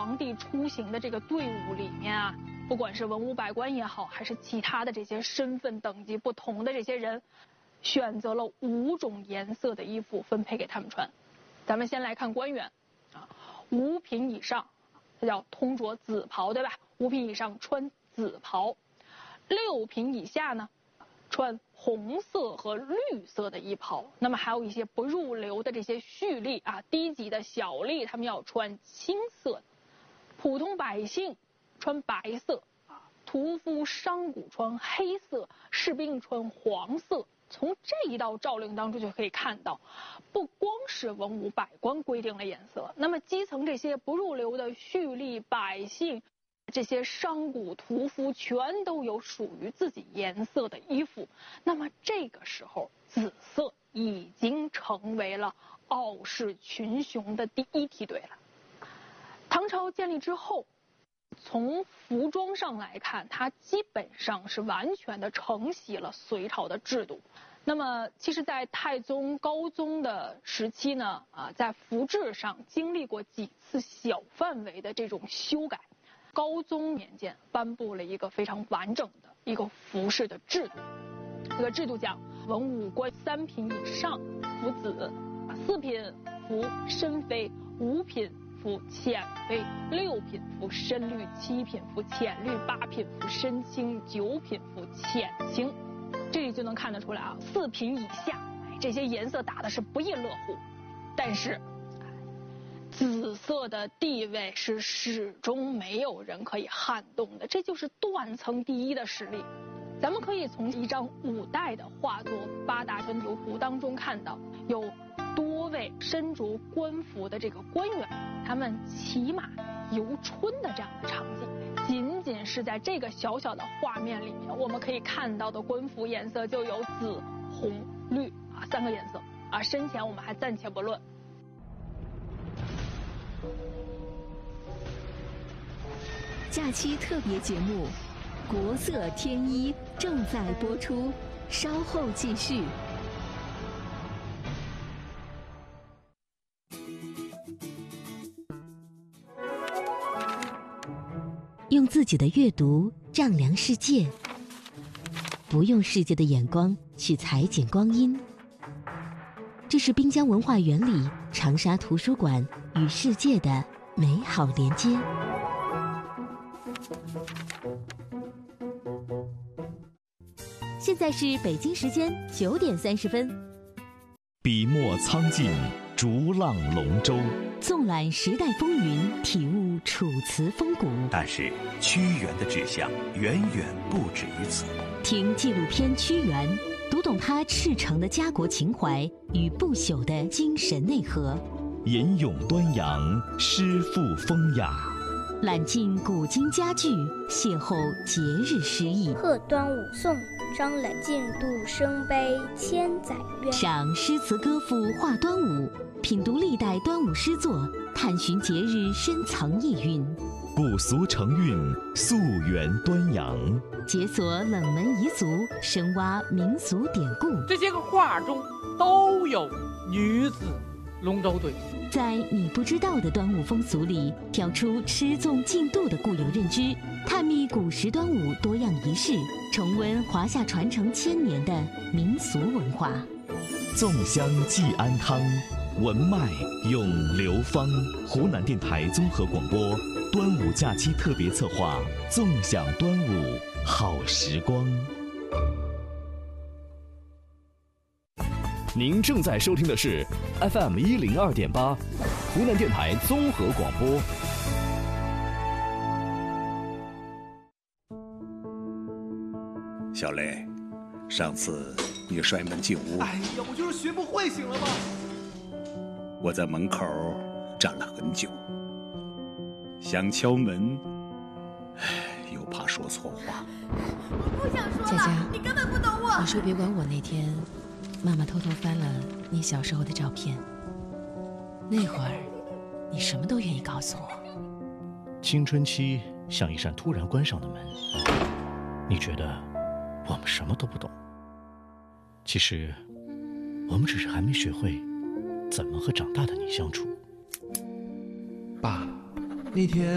皇帝出行的这个队伍里面啊，不管是文武百官也好，还是其他的这些身份等级不同的这些人，选择了5种颜色的衣服分配给他们穿。咱们先来看官员啊，5品以上，它叫通着紫袍，对吧？5品以上穿紫袍，6品以下呢，穿红色和绿色的衣袍。那么还有一些不入流的这些蓄吏啊，低级的小吏，他们要穿青色的。普通百姓穿白色啊，屠夫商贾穿黑色，士兵穿黄色。从这一道诏令当中就可以看到，不光是文武百官规定了颜色，那么基层这些不入流的蓄吏百姓，这些商贾屠夫全都有属于自己颜色的衣服。那么这个时候，紫色已经成为了傲视群雄的第一梯队了。唐朝建立之后，从服装上来看，它基本上是完全的承袭了隋朝的制度。那么其实在太宗、高宗的时期呢，在服制上经历过几次小范围的这种修改。高宗年间颁布了一个非常完整的一个服饰的制度，这个制度讲文武官3品以上服紫，4品服深绯，5品服浅绯，6品服深绿，7品服浅绿，8品服深青，9品服浅青。这里就能看得出来啊，4品以下，这些颜色打的是不亦乐乎。但是紫色的地位是始终没有人可以撼动的，这就是断层第一的实力。咱们可以从一张5代的画作《八大春游图》当中看到，有多位身着官服的这个官员，他们骑马游春的这样的场景。仅仅是在这个小小的画面里面，我们可以看到的官服颜色就有紫、红、绿3个颜色啊。深浅我们还暂且不论。 假期特别节目《国色天衣》正在播出，稍后继续。 用自己的阅读丈量世界，不用世界的眼光去裁剪光阴。这是滨江文化园里长沙图书馆与世界的美好连接。现在是北京时间9点30分。 笔墨苍劲，逐浪龙舟， 纵览时代风云，体悟楚辞风骨。 但是屈原的志向远远不止于此。 听纪录片《屈原》，读懂他赤诚的家国情怀与不朽的精神内核。 吟咏端阳，诗赋风雅。 揽尽古今佳句，邂逅节日诗意。 贺端午颂，张览进度生悲千载冤。 赏诗词歌赋话端午，品读历代端午诗作，探寻节日深藏意蕴。 古俗成韵，溯源端阳。 解锁冷门彝族，深挖民俗典故。 这些个画中都有女子龙舟队。 在你不知道的端午风俗里，挑出吃粽进度的固有认知，探秘古时端午多样仪式，重温华夏传承1000年的民俗文化。 粽香寄安康，文脉咏流芳。湖南电台综合广播端午假期特别策划，纵享端午好时光。您正在收听的是 FM 102.8，湖南电台综合广播。 小雷，上次你摔门进屋， 哎呀，我就是学不会，行了吗？ 我在门口站了很久，想敲门，又怕说错话。 我不想说了， 佳佳， 你根本不懂我。 你说别管我那天。妈妈偷偷翻了你小时候的照片，那会儿你什么都愿意告诉我。 青春期像一扇突然关上的门，你觉得我们什么都不懂，其实我们只是还没学会怎么和长大的你相处。 爸，那天